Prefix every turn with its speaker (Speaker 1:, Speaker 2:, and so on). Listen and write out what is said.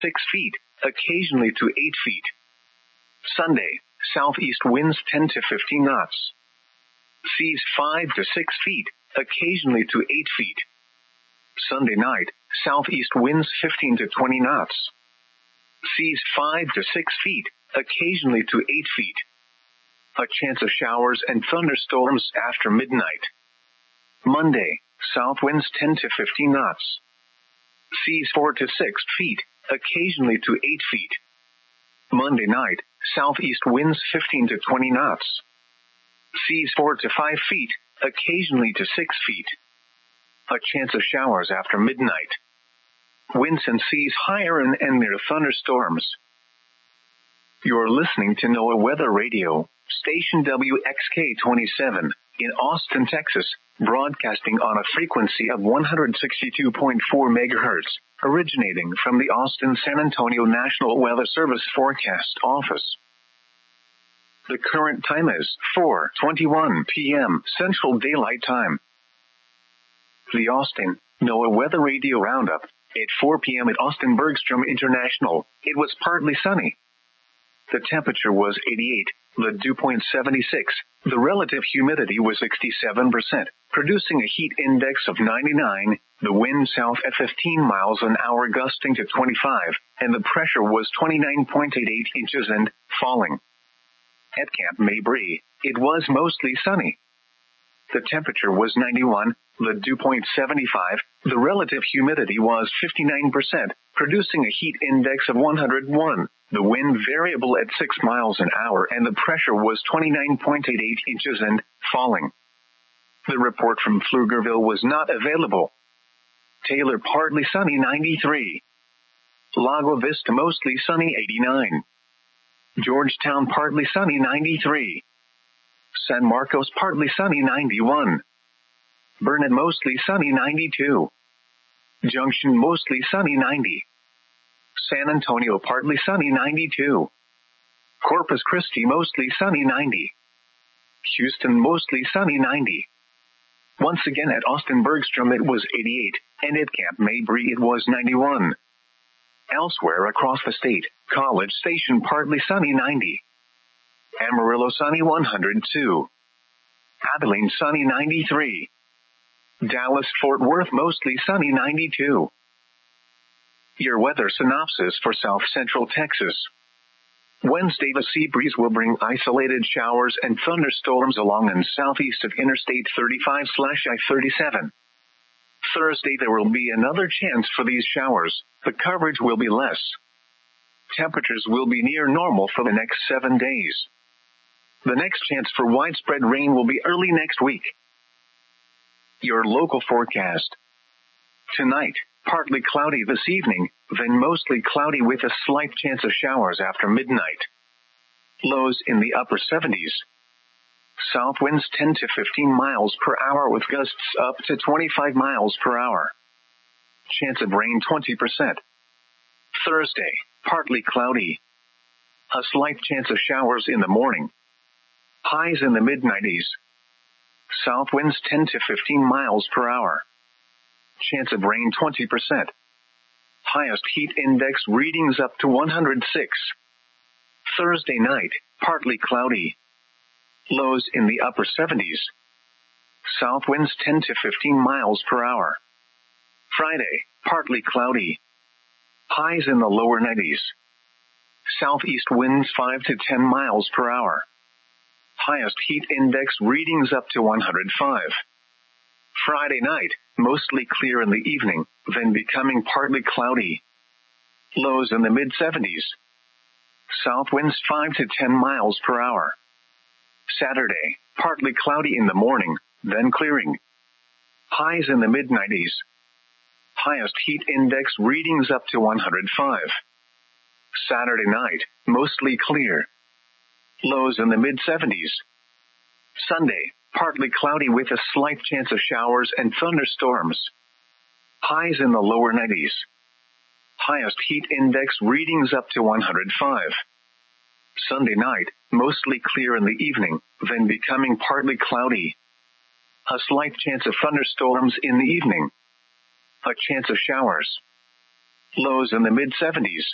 Speaker 1: 6 feet, occasionally to 8 feet. Sunday, southeast winds 10 to 15 knots. Seas 5 to 6 feet, occasionally to 8 feet. Sunday night, southeast winds 15 to 20 knots. Seas 5 to 6 feet, occasionally to 8 feet. A chance of showers and thunderstorms after midnight. Monday, south winds 10 to 15 knots. Seas 4 to 6 feet, occasionally to 8 feet. Monday night, southeast winds 15 to 20 knots. Seas 4 to 5 feet, occasionally to 6 feet. A chance of showers after midnight. Winds and seas higher and near thunderstorms. You're listening to NOAA Weather Radio, station WXK-27, in Austin, Texas, broadcasting on a frequency of 162.4 megahertz, originating from the Austin-San Antonio National Weather Service Forecast Office. The current time is 4:21 p.m. Central Daylight Time. The Austin NOAA Weather Radio Roundup. At 4 p.m. at Austin Bergstrom International, it was partly sunny. The temperature was 88, the dew point 76, the relative humidity was 67%, producing a heat index of 99, the wind south at 15 miles an hour gusting to 25, and the pressure was 29.88 inches and falling. At Camp Mabry, it was mostly sunny. The temperature was 91, the dew point 75, the relative humidity was 59%, producing a heat index of 101, the wind variable at 6 miles an hour, and the pressure was 29.88 inches and falling. The report from Pflugerville was not available. Taylor partly sunny 93. Lago Vista mostly sunny 89. Georgetown partly sunny 93. San Marcos partly sunny 91. Burnet mostly sunny 92. Junction mostly sunny 90. San Antonio partly sunny 92. Corpus Christi mostly sunny 90. Houston mostly sunny 90. Once again at Austin Bergstrom it was 88, and at Camp Mabry it was 91. Elsewhere across the state, College Station partly sunny 90. Amarillo sunny 102. Abilene sunny 93. Dallas Fort Worth mostly sunny 92. Your weather synopsis for South Central Texas. Wednesday the sea breeze will bring isolated showers and thunderstorms along and southeast of Interstate 35/I-37. Thursday there will be another chance for these showers. The coverage will be less. Temperatures will be near normal for the next 7 days. The next chance for widespread rain will be early next week. Your local forecast. Tonight, partly cloudy this evening, then mostly cloudy with a slight chance of showers after midnight. Lows in the upper 70s. South winds 10 to 15 miles per hour with gusts up to 25 miles per hour. Chance of rain 20%. Thursday, partly cloudy. A slight chance of showers in the morning. Highs in the mid-90s. South winds 10 to 15 miles per hour. Chance of rain 20%. Highest heat index readings up to 106. Thursday night, partly cloudy. Lows in the upper 70s. South winds 10 to 15 miles per hour. Friday, partly cloudy. Highs in the lower 90s. Southeast winds 5 to 10 miles per hour. Highest heat index readings up to 105. Friday night, mostly clear in the evening, then becoming partly cloudy. Lows in the mid-70s. South winds 5 to 10 miles per hour. Saturday, partly cloudy in the morning, then clearing. Highs in the mid-90s. Highest heat index readings up to 105. Saturday night, mostly clear. Lows in the mid-70s. Sunday, partly cloudy with a slight chance of showers and thunderstorms. Highs in the lower 90s. Highest heat index readings up to 105. Sunday night, mostly clear in the evening, then becoming partly cloudy. A slight chance of thunderstorms in the evening. A chance of showers. Lows in the mid-70s.